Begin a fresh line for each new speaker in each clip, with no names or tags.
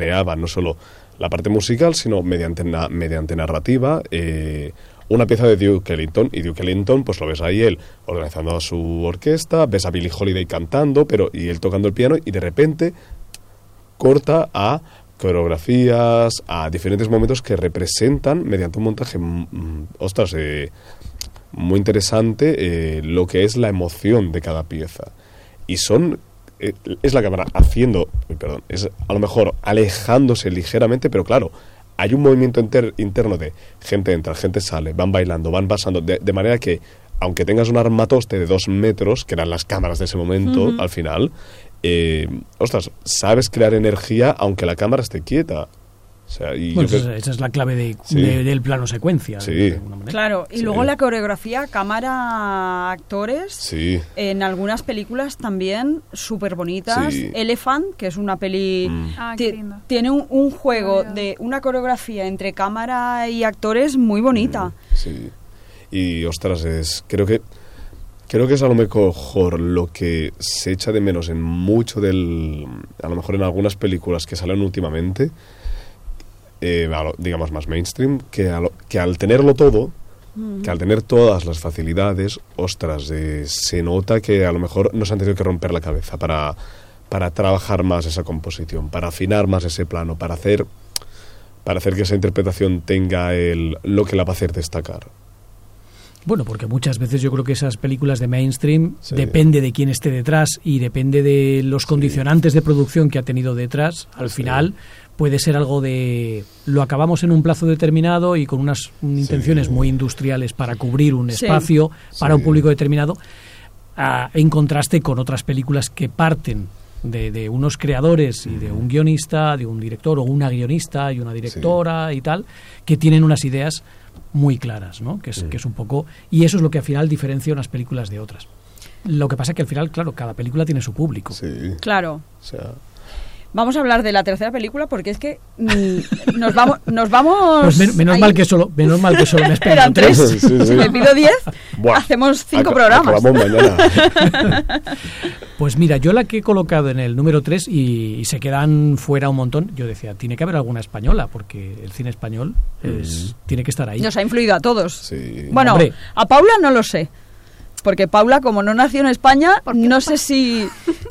creaban no solo la parte musical, sino mediante narrativa, una pieza de Duke Ellington, y Duke Ellington, pues lo ves ahí él organizando a su orquesta, ves a Billie Holiday cantando, y él tocando el piano, y de repente corta a coreografías, a diferentes momentos que representan, mediante un montaje, muy interesante, lo que es la emoción de cada pieza. Y es la cámara es a lo mejor alejándose ligeramente, pero claro, hay un movimiento interno de gente entra, gente sale, van bailando, van pasando, de manera que, aunque tengas un armatoste de 2 metros, que eran las cámaras de ese momento, al final, sabes crear energía aunque la cámara esté quieta. O sea,
esa es la clave del plano secuencia.
Sí.
De alguna manera.
Claro, y luego la coreografía, cámara, actores, en algunas películas también súper bonitas.
Sí.
Elephant, que es una peli... tiene un juego de una coreografía entre cámara y actores muy bonita.
Sí. Y, creo que es a lo mejor lo que se echa de menos en mucho a lo mejor en algunas películas que salen últimamente, digamos más mainstream, que al tenerlo todo, que al tener todas las facilidades, se nota que a lo mejor nos han tenido que romper la cabeza para trabajar más esa composición, para afinar más ese plano, para hacer que esa interpretación tenga lo que la va a hacer destacar.
Bueno, porque muchas veces yo creo que esas películas de mainstream depende de quién esté detrás y depende de los condicionantes de producción que ha tenido detrás. Al final puede ser algo de lo acabamos en un plazo determinado y con unas intenciones muy industriales para cubrir un espacio para un público determinado, en contraste con otras películas que parten de unos creadores y de un guionista, de un director o una guionista y una directora y tal, que tienen unas ideas muy claras, ¿no? Que es un poco... Y eso es lo que al final diferencia unas películas de otras. Lo que pasa es que al final, claro, cada película tiene su público.
Sí.
Claro.
O sea...
Vamos a hablar de la tercera película porque es que nos vamos
pues menos mal que solo me espero.
Eran 3. Si me pido 10, hacemos 5 programas.
Acabamos mañana.
Pues mira, yo la que he colocado en el número 3 y se quedan fuera un montón, yo decía, tiene que haber alguna española porque el cine español tiene que estar ahí.
Nos ha influido a todos.
Sí.
Bueno, hombre, a Paula no lo sé. Porque Paula, como no nació en España, no sé si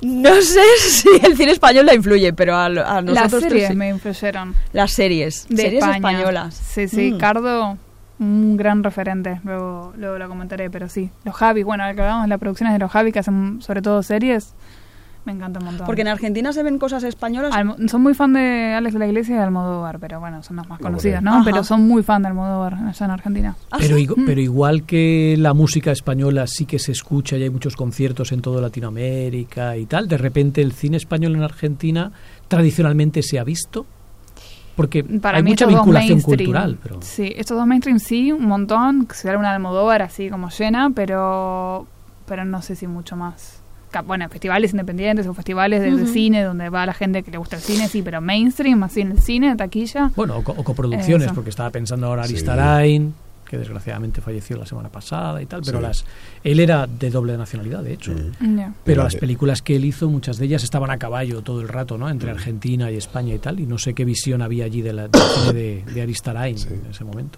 el cine español la influye, pero a nosotros...
Las series me influyeron.
Las series
España.
Españolas.
Sí, Cardo, un gran referente, luego lo comentaré, pero sí. Los Javi, bueno, que hablamos de las producciones de los Javi, que hacen sobre todo series, me encanta un montón.
Porque en Argentina se ven cosas españolas.
Son muy fan de Alex de la Iglesia y de Almodóvar, pero bueno, son las más conocidas, ¿no? Ajá. Pero son muy fan de Almodóvar allá en Argentina.
Pero igual que la música española sí que se escucha y hay muchos conciertos en toda Latinoamérica y tal, de repente el cine español en Argentina tradicionalmente se ha visto. Porque
para
hay
mí
mucha vinculación cultural. Pero...
Sí, estos dos mainstream sí, un montón, que se da una de Almodóvar así como llena, pero no sé si mucho más. Bueno, festivales independientes o festivales de cine donde va la gente que le gusta el cine, sí, pero mainstream, así en el cine, taquilla.
Bueno, o coproducciones, porque estaba pensando ahora Aristarain, que desgraciadamente falleció la semana pasada y tal, pero él era de doble nacionalidad, de hecho. Pero las películas que él hizo, muchas de ellas estaban a caballo todo el rato, ¿no? Entre Argentina y España y tal, y no sé qué visión había allí del cine de Aristarain en ese momento.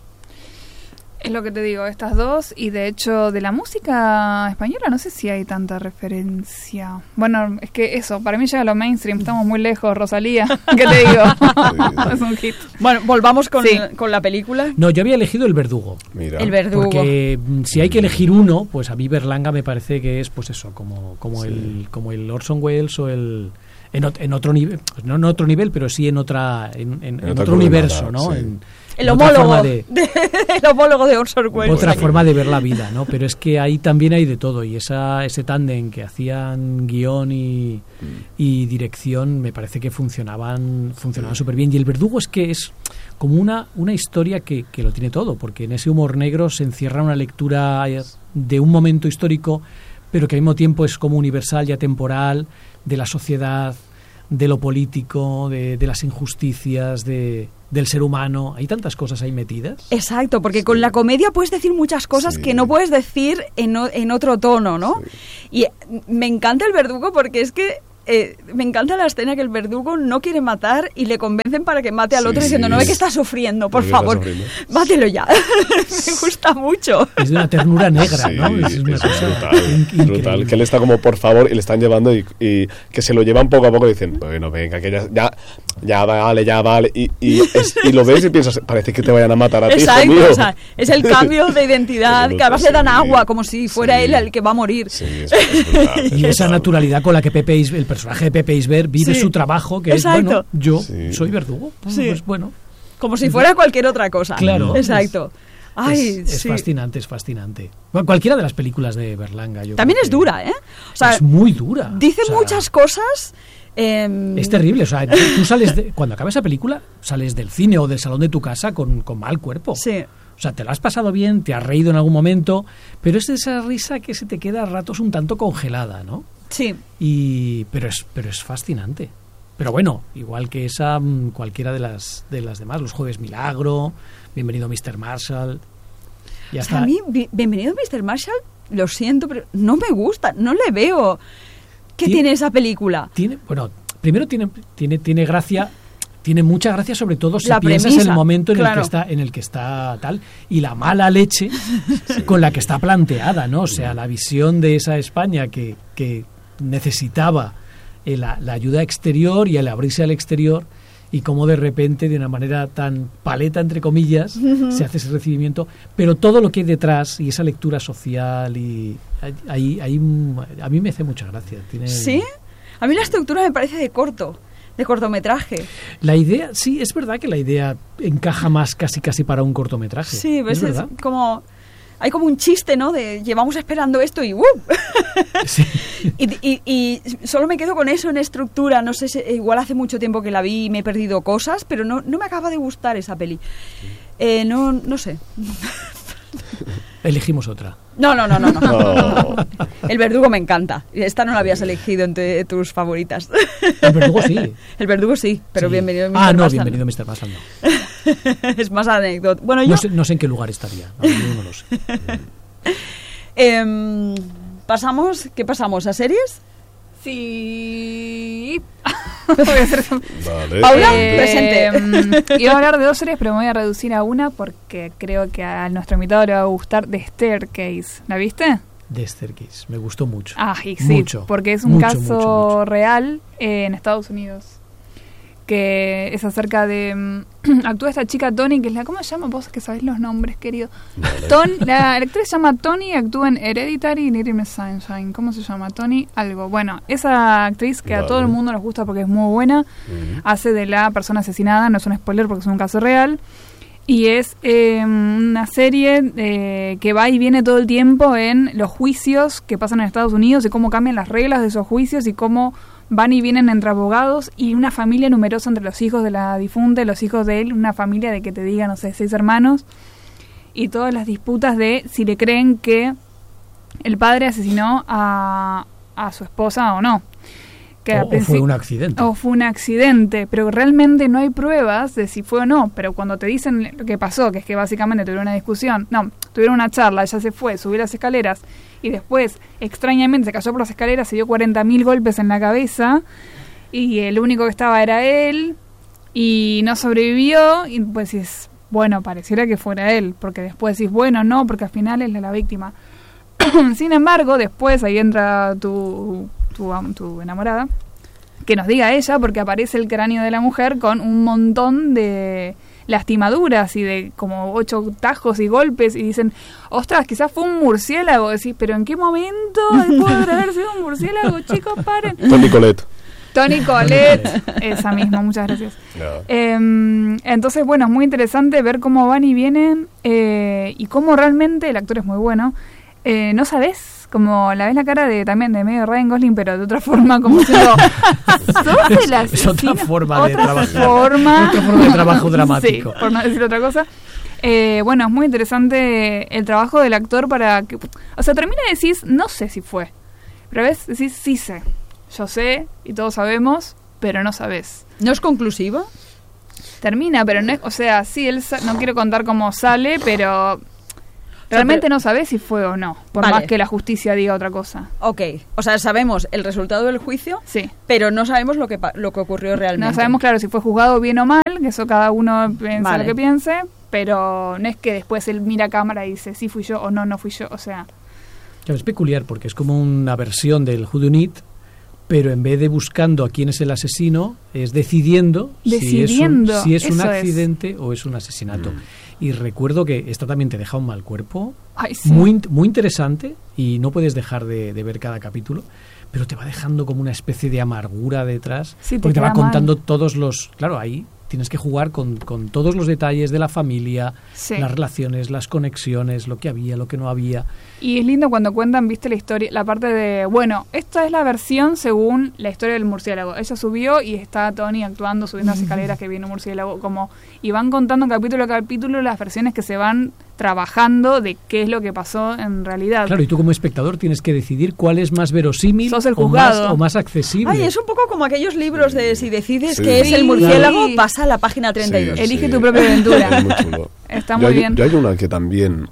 Es lo que te digo, estas dos, y de hecho de la música española no sé si hay tanta referencia. Bueno, es que eso, para mí llega a lo mainstream, estamos muy lejos, Rosalía, ¿qué te digo? Es un hit.
Bueno, volvamos con la película.
No, yo había elegido El Verdugo.
Mira.
El Verdugo.
Porque si hay que elegir uno, pues a mí Berlanga me parece que es, pues eso, como el Orson Welles o el... En otro nivel, no en otro nivel, pero sí en otro universo, ¿no?
Sí.
El homólogo el homólogo de Orson Welles.
Otra forma de ver la vida, ¿no? Pero es que ahí también hay de todo, y ese tándem que hacían guión y dirección me parece que funcionaban súper bien. Y El Verdugo es que es como una historia que lo tiene todo, porque en ese humor negro se encierra una lectura de un momento histórico, pero que al mismo tiempo es como universal y atemporal, de la sociedad, de lo político, de las injusticias, del ser humano. Hay tantas cosas ahí metidas.
Exacto, porque con la comedia puedes decir muchas cosas que no puedes decir en otro tono, ¿no? Sí. Y me encanta El Verdugo porque es que me encanta la escena que el verdugo no quiere matar y le convencen para que mate al otro
Sí,
diciendo, no ve que está sufriendo, por favor, mátelo ya. Me gusta mucho.
Es de una ternura negra,
Sí,
¿no? Es una
es
cosa
brutal, brutal. Que él está como, por favor, y le están llevando y que se lo llevan poco a poco y dicen, bueno, venga, que ya vale. Y lo ves y piensas, parece que te vayan a matar a ti, hijo
Exacto,
mío.
o sea, es el cambio de identidad, que además le dan agua, como si fuera él el que va a morir.
Sí, es brutal,
Y esa
brutal.
naturalidad con la que el personaje de Pepe Isbert vive
Sí,
su trabajo, que
exacto.
es, bueno, yo
Sí.
soy verdugo.
Sí.
Pues bueno,
Como si fuera cualquier otra cosa.
Claro.
Exacto. Ay,
es
sí.
fascinante, es fascinante. Cualquiera de las películas de Berlanga, yo
También
creo
es
que
dura, ¿eh? O sea,
es muy dura.
dice
O sea,
muchas cosas.
Es terrible, o sea, tú sales cuando acaba esa película, sales del cine o del salón de tu casa con mal cuerpo.
Sí.
O sea, te lo has pasado bien, te has reído en algún momento, pero es de esa risa que se te queda a ratos un tanto congelada, ¿no?
Sí.
Pero es fascinante. Pero bueno, igual que esa, cualquiera de las demás, Los Jueves Milagro, Bienvenido Mr. Marshall. Ya
O sea,
está.
a mí, Bienvenido Mr. Marshall, lo siento, pero no me gusta, no le veo. ¿Qué tiene esa película?
Primero tiene gracia. Tiene mucha gracia, sobre todo si
La
piensas en el
premisa,
momento
claro.
en el que está tal, y la mala leche con la que está planteada, ¿no? O sea, la visión de esa España que necesitaba la ayuda exterior y el abrirse al exterior, y cómo de repente, de una manera tan paleta, entre comillas, se hace ese recibimiento, pero todo lo que hay detrás y esa lectura social, y ahí a mí me hace mucha gracia.
¿Sí? A mí la estructura me parece de cortometraje.
La idea, sí, es verdad que la idea encaja más casi para un cortometraje.
Sí, ves,
¿Es verdad?
como... Hay como un chiste, ¿no? De llevamos esperando esto y ¡uh!
Sí.
y solo me quedo con eso en estructura. No sé, igual hace mucho tiempo que la vi y me he perdido cosas, pero no me acaba de gustar esa peli. No sé.
Elegimos otra.
No.
No.
El verdugo me encanta. Esta no la habías elegido entre tus favoritas.
El verdugo sí.
El verdugo sí, pero
Sí.
Bienvenido Mr.
Ah, no,
Marshall.
Bienvenido Mr. Marshall no.
Es más anécdota. Bueno, yo...
No sé en qué lugar estaría. No lo sé.
¿Qué pasamos? ¿A series?
Sí. Voy a hacer-
Vale.
Paula, presente.
Iba a hablar de 2 series, pero me voy a reducir a una porque creo que a nuestro invitado le va a gustar. The Staircase. ¿La viste?
The Staircase. Me gustó mucho.
Ah, y sí,
Mucho.
porque es un
Mucho,
caso
mucho.
real en Estados Unidos. Que es acerca de... actúa esta chica Tony, que es la... ¿Cómo se llama? Vos que sabés los nombres, querido.
Vale.
La actriz se llama Tony, actúa en Hereditary y Little Miss Sunshine. ¿Cómo se llama? Tony algo. Bueno, esa actriz que a
Vale.
todo el mundo les gusta porque es muy buena, hace de la persona asesinada, no es un spoiler porque es un caso real. Y es una serie que va y viene todo el tiempo en los juicios que pasan en Estados Unidos y cómo cambian las reglas de esos juicios y cómo van y vienen entre abogados y una familia numerosa entre los hijos de la difunta y los hijos de él, una familia de que te diga, no sé, 6 hermanos, y todas las disputas de si le creen que el padre asesinó a su esposa o no. Que al
O fue
principio-
un accidente.
o fue un accidente, pero realmente no hay pruebas de si fue o no. Pero cuando te dicen lo que pasó, que es que básicamente tuvieron una discusión, no, tuvieron una charla, ella se fue, subió las escaleras y después, extrañamente, se cayó por las escaleras, se dio 40.000 golpes en la cabeza y el único que estaba era él y no sobrevivió. Y pues dices, bueno, pareciera que fuera él, porque después decís, bueno, no, porque al final es la víctima. Sin embargo, después ahí entra tu enamorada, que nos diga ella, porque aparece el cráneo de la mujer con un montón de lastimaduras y de como 8 tajos y golpes, y dicen, ostras, quizás fue un murciélago. Decís, pero ¿en qué momento puede haber sido un murciélago? Chicos, paren.
Toni Collette.
Toni Collette, esa misma, muchas gracias.
No.
Entonces, bueno, es muy interesante ver cómo van y vienen y cómo realmente el actor es muy bueno. No sabes, como la ves la cara también de medio Ryan Gosling, pero de otra forma, como siendo sos el
Es otra
asesino,
forma de
otra
trabajar.
forma.
Otra forma de trabajo dramático.
Sí, por no decir otra cosa. Bueno, es muy interesante el trabajo del actor para que, o sea, termina y decís, no sé si fue, pero ves, decís, sí sé, yo sé y todos sabemos, pero no sabes.
¿No es conclusiva?
Termina, pero no es, o sea, sí, no quiero contar cómo sale, pero Realmente no sabés si fue o no, por
Vale.
más que la justicia diga otra cosa.
Ok, o sea, sabemos el resultado del juicio,
Sí.
pero no sabemos lo que ocurrió realmente.
No sabemos, claro, si fue juzgado bien o mal, que eso cada uno piensa
Vale.
lo que piense, pero no es que después él mira a cámara y dice, sí fui yo o no fui yo, o sea...
Claro, es peculiar porque es como una versión del Who Done It, pero en vez de buscando a quién es el asesino, es decidiendo
Decidiendo,
si es un
eso es.
accidente o es un asesinato. Y recuerdo que esta también te deja un mal cuerpo,
Ay, sí.
muy interesante, y no puedes dejar de ver cada capítulo, pero te va dejando como una especie de amargura detrás,
Sí, te
porque te va
queda mal.
contando todos los... Claro, ahí tienes que jugar con todos los detalles de la familia,
Sí.
las relaciones, las conexiones, lo que había, lo que no había.
Y es lindo cuando cuentan, viste, la historia, la parte de, bueno, esta es la versión según la historia del murciélago. Ella subió y está Tony actuando, subiendo las escaleras que viene un murciélago, como, y van contando capítulo a capítulo las versiones que se van trabajando de qué es lo que pasó en realidad.
Claro, y tú como espectador tienes que decidir cuál es más verosímil
Sos el
o más,
juzgado.
o más accesible.
Ay, es un poco como aquellos libros de si decides
Sí.
que es el
Sí.
murciélago,
Sí.
pasa a la página 32.
Sí.
Elige tu propia aventura.
Es muy chulo.
Está muy bien.
Yo hay una que también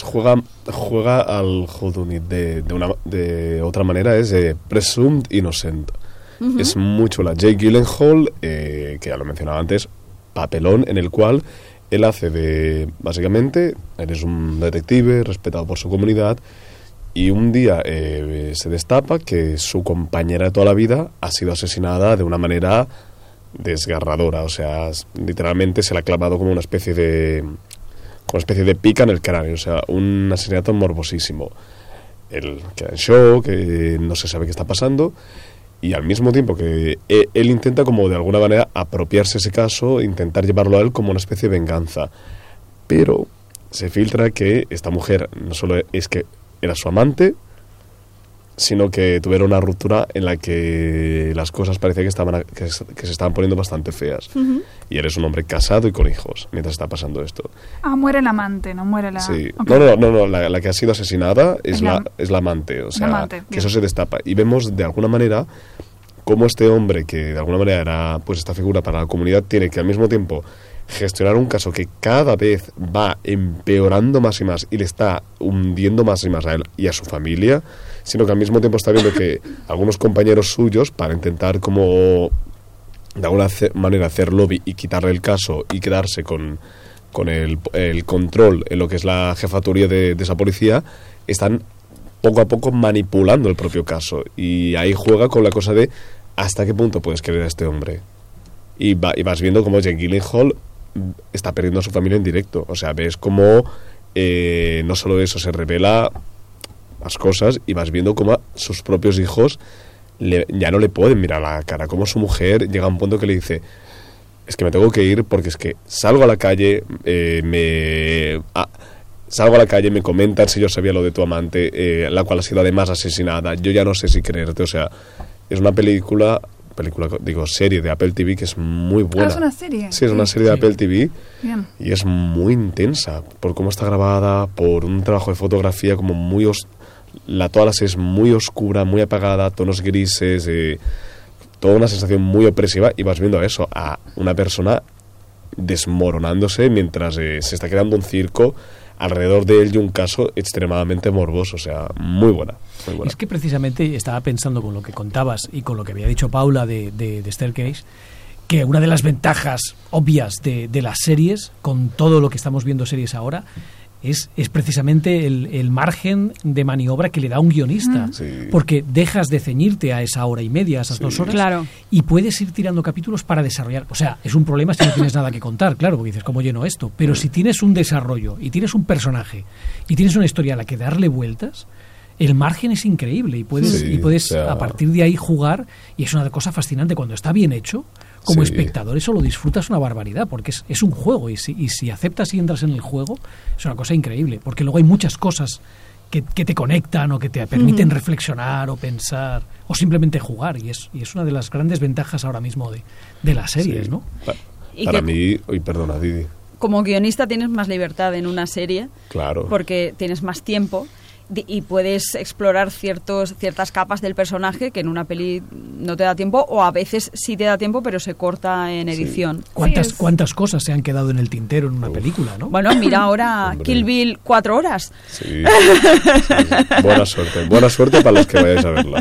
juega al Who Done It de otra manera, es Presumed Innocent. Es muy chula. Jake Gyllenhaal, que ya lo mencionaba antes, papelón en el cual él hace de, básicamente, él es un detective respetado por su comunidad, y un día se destapa que su compañera de toda la vida ha sido asesinada de una manera desgarradora. O sea, literalmente se le ha clavado como una especie de pica en el cráneo. O sea, un asesinato morbosísimo. Él queda en shock, no se sabe qué está pasando, y al mismo tiempo que él intenta como de alguna manera apropiarse ese caso, intentar llevarlo a él como una especie de venganza. Pero se filtra que esta mujer no solo es que era su amante, sino que tuvieron una ruptura en la que las cosas parecía que se estaban poniendo bastante feas. Y él es un hombre casado y con hijos mientras está pasando esto.
Ah, muere el amante, no muere la...
Sí.
Ok.
No, la que ha sido asesinada es la amante, o sea,
amante,
que
bien.
eso se destapa. Y vemos de alguna manera cómo este hombre, que de alguna manera era pues esta figura para la comunidad, tiene que al mismo tiempo gestionar un caso que cada vez va empeorando más y más y le está hundiendo más y más a él y a su familia, sino que al mismo tiempo está viendo que algunos compañeros suyos, para intentar como de alguna manera hacer lobby y quitarle el caso y quedarse con el control en lo que es la jefaturía de esa policía, están poco a poco manipulando el propio caso, y ahí juega con la cosa de hasta qué punto puedes querer a este hombre, y vas viendo cómo Jake Gyllenhaal está perdiendo a su familia en directo. O sea, ves cómo no solo eso, se revela más cosas, y vas viendo cómo a sus propios hijos ya no le pueden mirar a la cara, como su mujer llega a un punto que le dice: es que me tengo que ir porque es que salgo a la calle, me comentan si yo sabía lo de tu amante, la cual ha sido además asesinada, yo ya no sé si creerte. O sea, es una serie de Apple TV que es muy buena.
Ah, es una serie.
Sí, es una serie de
Sí.
Apple TV.
Bien.
Y es muy intensa por cómo está grabada, por un trabajo de fotografía como muy... toda la serie es muy oscura, muy apagada, tonos grises, toda una sensación muy opresiva, y vas viendo eso, a una persona desmoronándose mientras se está creando un circo alrededor de él y un caso extremadamente morboso. O sea, muy buena, muy buena.
Es que precisamente estaba pensando con lo que contabas y con lo que había dicho Paula de Staircase, que una de las ventajas obvias de las series, con todo lo que estamos viendo series ahora, es precisamente el margen de maniobra que le da un guionista.
Sí.
Porque dejas de ceñirte a esa hora y media, a esas 2 horas,
Claro.
y puedes ir tirando capítulos para desarrollar. O sea, es un problema si no tienes nada que contar, claro, porque dices, ¿cómo lleno esto? Pero si tienes un desarrollo y tienes un personaje y tienes una historia a la que darle vueltas, el margen es increíble, y puedes,
Sí,
o sea, a partir de ahí jugar, y es una cosa fascinante cuando está bien hecho. Como
Sí.
espectador eso lo disfrutas una barbaridad, porque es un juego, y si aceptas y entras en el juego, es una cosa increíble, porque luego hay muchas cosas que te conectan o que te permiten reflexionar o pensar o simplemente jugar, y es una de las grandes ventajas ahora mismo de las series,
Sí.
¿no?
Y
Para
que-
mí... Uy, perdona, Didi.
Como guionista tienes más libertad en una serie
Claro.
porque tienes más tiempo y puedes explorar ciertas capas del personaje que en una peli no te da tiempo, o a veces sí te da tiempo pero se corta en edición.
¿Cuántas cosas se han quedado en el tintero en una película, ¿no?
Bueno, mira ahora Kill Bill 4 horas.
Sí. Buena suerte para los que vayáis a verla.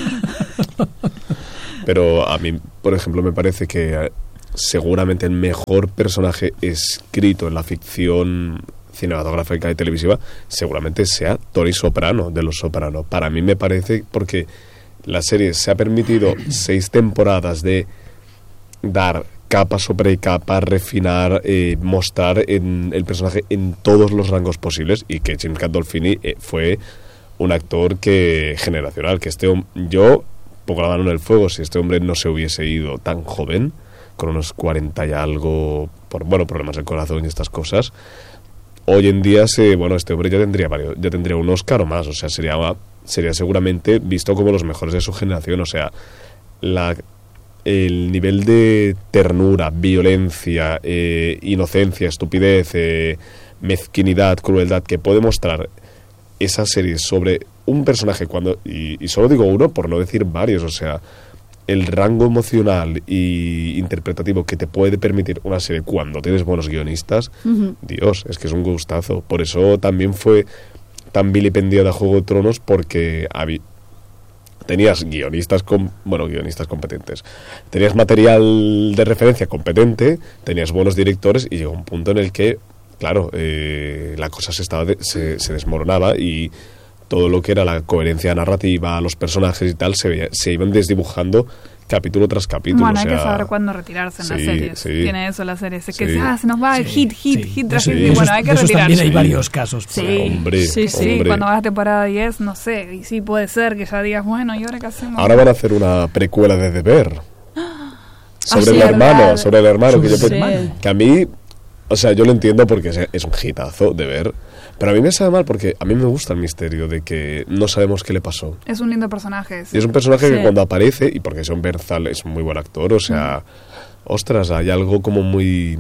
Pero a mí, por ejemplo, me parece que seguramente el mejor personaje escrito en la ficción cinematográfica y televisiva seguramente sea Tony Soprano, de Los Soprano. Para mí me parece, porque la serie se ha permitido 6 temporadas de dar capa sobre capa, refinar, mostrar el personaje en todos los rangos posibles, y que James Gandolfini fue un actor generacional, que yo pongo la mano en el fuego, si este hombre no se hubiese ido tan joven, con unos 40 y algo, por problemas del corazón y estas cosas, hoy en día este hombre ya tendría un Oscar o más, o sea, sería seguramente visto como los mejores de su generación, o sea, el nivel de ternura, violencia, inocencia, estupidez, mezquinidad, crueldad que puede mostrar esa serie sobre un personaje y solo digo uno por no decir varios, o sea, el rango emocional y interpretativo que te puede permitir una serie cuando tienes buenos guionistas, Dios, es que es un gustazo. Por eso también fue tan vilipendiada Juego de Tronos, porque tenías guionistas competentes, tenías material de referencia competente, tenías buenos directores, y llegó un punto en el que, claro, la cosa se desmoronaba, y todo lo que era la coherencia narrativa, los personajes y tal, se iban desdibujando capítulo tras capítulo.
Bueno, hay que saber cuándo retirarse en las series.
Sí.
Tiene eso la serie. Que se nos va el hit tras hit.
Sí.
Bueno, hay que retirarse.
También hay varios casos.
Sí.
Hombre.
Cuando vas a la temporada 10, no sé. Y sí, puede ser que ya digas, bueno, ¿y ahora qué hacemos?
Ahora van a hacer una precuela de The Bear. Sobre el hermano. Que a mí, o sea, yo lo entiendo porque es un hitazo de ver. Pero a mí me sabe mal porque a mí me gusta el misterio de que no sabemos qué le pasó.
Es un lindo personaje.
Y es un personaje que cuando aparece, y porque John Bernthal es un muy buen actor, o sea, ostras, hay algo muy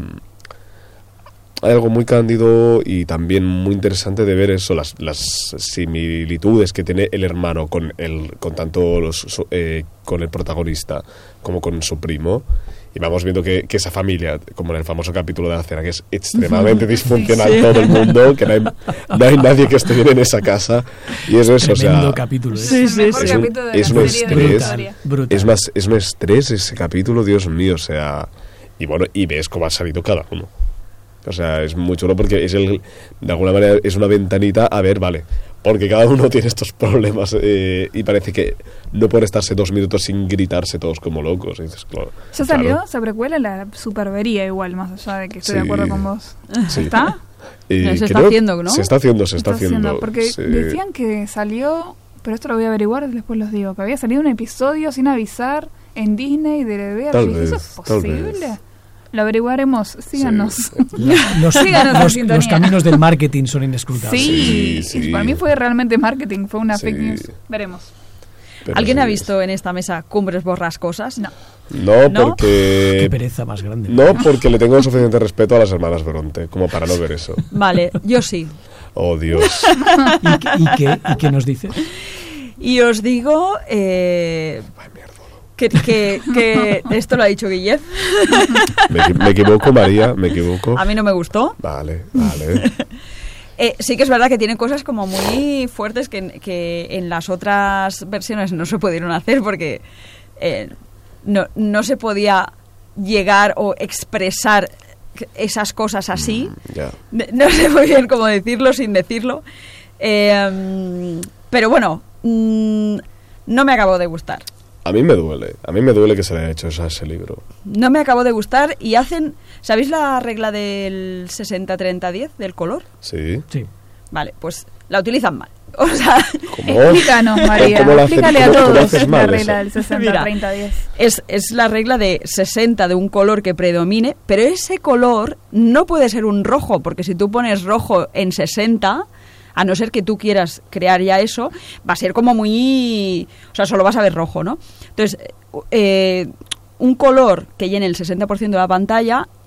cándido y también muy interesante de ver eso, las similitudes que tiene el hermano con el protagonista como con su primo. Y vamos viendo que esa familia, como en el famoso capítulo de la cena, que es extremadamente disfuncional todo el mundo, que no hay nadie que esté bien en esa casa. Y es eso,
tremendo capítulo.
Es un estrés ese capítulo, Dios mío, o sea... Y ves cómo ha salido cada uno. O sea, es muy chulo porque de alguna manera es una ventanita a ver, vale, porque cada uno tiene estos problemas y parece que no pueden estarse 2 minutos sin gritarse todos como locos. Y dices, claro,
¿ya salió esa precuela? La supervería igual, más allá de que estoy de acuerdo con vos.
Sí.
¿Está?
Se está haciendo, ¿no?
Se está haciendo.
Porque decían que salió, pero esto lo voy a averiguar, después los digo, que había salido un episodio sin avisar en Disney de ver. ¿Eso es posible? Lo averiguaremos, síganos.
Los caminos del marketing son inescrutables.
Sí. Para mí fue realmente marketing, fue una fake news. Veremos.
Pero
¿Alguien ha visto en esta mesa Cumbres Borrascosas?
No.
No, porque...
Qué pereza más grande.
No, porque le tengo suficiente respeto a las hermanas Bronte como para no ver eso.
Vale, yo sí.
Oh, Dios.
¿Y qué nos dices?
Y os digo... Que esto lo ha dicho Guillem.
Me equivoco, María, me equivoco.
A mí no me gustó.
Vale.
Sí que es verdad que tiene cosas como muy fuertes que en las otras versiones no se pudieron hacer porque no se podía llegar o expresar esas cosas así. No sé muy bien cómo decirlo sin decirlo. Pero bueno, no me acabó de gustar.
A mí me duele que se le haya hecho a ese libro.
No me acabó de gustar y ¿sabéis la regla del 60-30-10 del color?
Sí.
Vale, pues la utilizan mal. O sea,
explícanos, María. Explícale a todos la regla del 60-30-10.
Es la regla de 60 de un color que predomine, pero ese color no puede ser un rojo, porque si tú pones rojo en 60... a no ser que tú quieras crear ya eso, va a ser como muy... O sea, solo vas a ver rojo, ¿no? Entonces, un color que llene el 60% de la pantalla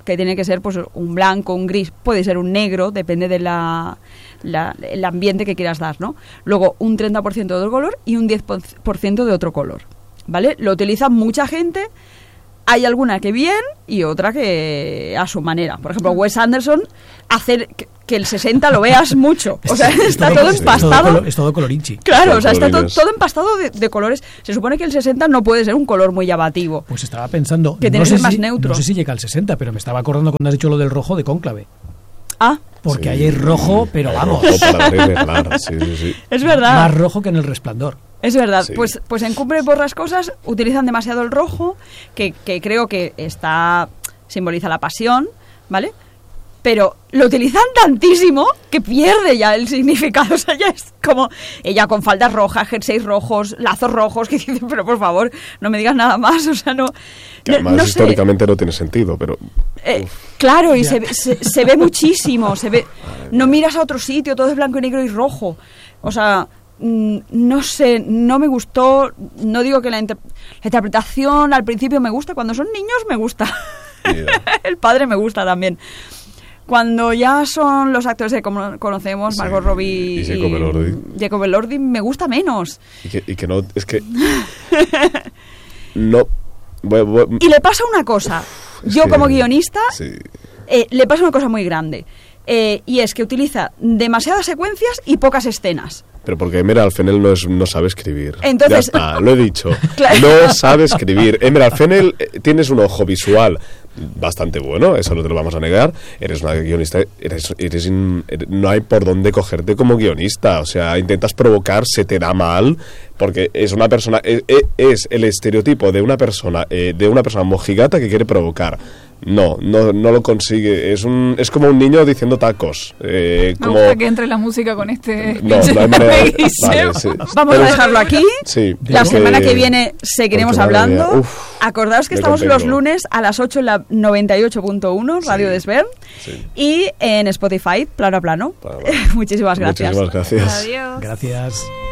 que tiene que ser pues un blanco, un gris, puede ser un negro, depende de el ambiente que quieras dar, ¿no? Luego un 30% de otro color y un 10% de otro color, ¿vale? Lo utiliza mucha gente. Hay alguna que bien y otra que a su manera. Por ejemplo, Wes Anderson hace que el 60 lo veas mucho. O sea, está todo empastado.
Es todo colorinchi.
Claro, o sea, está todo empastado de colores. Se supone que el 60 no puede ser un color muy llamativo.
Pues estaba pensando...
Que tiene que ser más neutro.
No sé si llega al 60, pero me estaba acordando cuando has dicho lo del rojo de Cónclave.
Ah.
Porque
Sí.
ahí hay rojo, pero vamos.
Rojo para abrir y regalar, sí.
Es verdad.
Más rojo que en El Resplandor.
Es verdad,
Sí.
pues en Cumbre Borrascosas utilizan demasiado el rojo, que creo que simboliza la pasión, ¿vale? Pero lo utilizan tantísimo que pierde ya el significado. O sea, ya es como ella con faldas rojas, jerseys rojos, lazos rojos, que dicen, pero por favor, no me digas nada más. O sea, no.
Que además
no sé.
históricamente no tiene sentido, pero...
Claro, y se ve muchísimo. No miras a otro sitio, todo es blanco y negro y rojo. O sea, no sé, no me gustó. No digo que la interpretación al principio me gusta, cuando son niños me gusta.
Yeah.
El padre me gusta también. Cuando ya son los actores que conocemos,
Sí,
Margot Robbie
y Jacob
Elordi, me gusta menos.
Y que no... Es que... No...
Y le pasa una cosa. Yo
que-
como guionista,
Sí.
le pasa una cosa muy grande. Y es que utiliza demasiadas secuencias y pocas escenas.
Pero porque Emerald Fennell no sabe escribir.
Entonces-
Ya está, lo he dicho.
Claro.
No sabe escribir. Emerald Fennell, tienes un ojo visual bastante bueno, eso no te lo vamos a negar. Eres una guionista, no hay por dónde cogerte como guionista. O sea, intentas provocar, se te da mal, porque es una persona, es el estereotipo de una persona mojigata que quiere provocar. No lo consigue. Es como un niño diciendo tacos.
Me
Como...
gusta que entre la música con este...
No hay manera.
Bellísimo.
Vale, sí.
Vamos
Pero-
a dejarlo aquí.
Sí,
La
porque-
semana que viene seguiremos
porque, madre
hablando.
mía, uf,
Acordaos que
me
estamos
contengo.
los lunes a las 8 en la 98.1, Radio
Sí,
Desvern.
sí.
Y en Spotify, plano a plano.
Plano a plano.
Muchísimas gracias.
Muchísimas gracias.
Adiós.
Gracias.